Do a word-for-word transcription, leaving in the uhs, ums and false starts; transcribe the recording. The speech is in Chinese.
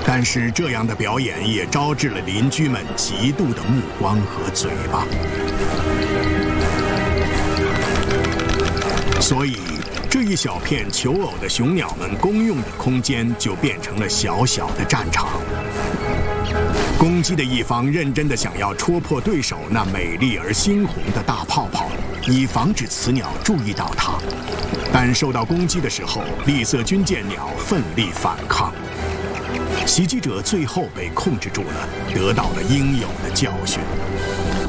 但是这样的表演也招致了邻居们嫉妒的目光和嘴巴。所以，这一小片求偶的雄鸟们公用的空间就变成了小小的战场。攻击的一方认真地想要戳破对手那美丽而猩红的大泡泡，以防止雌鸟注意到它。但受到攻击的时候，栗色军舰鸟奋力反抗。袭击者最后被控制住了，得到了应有的教训。